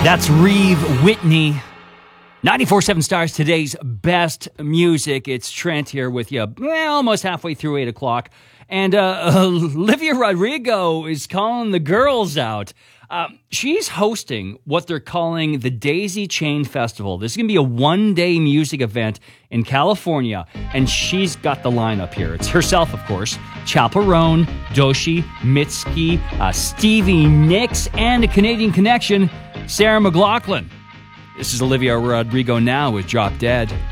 That's Reeve Whitney. 94.7 Stars, today's best music. It's Trent here with you, almost halfway through 8 o'clock. And Olivia Rodrigo is calling the girls out. She's hosting what they're calling the Daisy Chain Festival. This is going to be a one-day music event in California, and she's got the lineup here. It's herself, of course, Chaperone, Doshi, Mitski, Stevie Nicks, and a Canadian connection, Sarah McLachlan. This is Olivia Rodrigo now with Drop Dead.